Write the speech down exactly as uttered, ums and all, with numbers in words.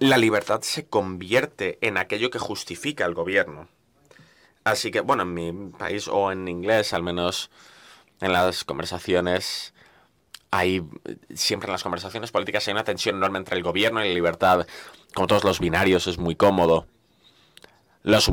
la libertad se convierte en aquello que justifica el gobierno. Así que, bueno, en mi país o en inglés, al menos en las conversaciones, hay siempre en las conversaciones políticas hay una tensión enorme entre el gobierno y la libertad. Como todos los binarios, es muy cómodo. Los